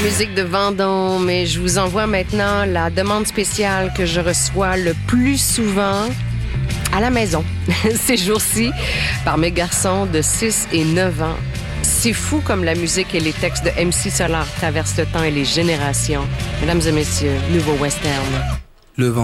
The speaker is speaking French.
Musique de Vendôme, et je vous envoie maintenant la demande spéciale que je reçois le plus souvent à la maison ces jours-ci par mes garçons de 6 et 9 ans. C'est fou comme la musique et les textes de MC Solar traversent le temps et les générations. Mesdames et messieurs, nouveau western. Le vent.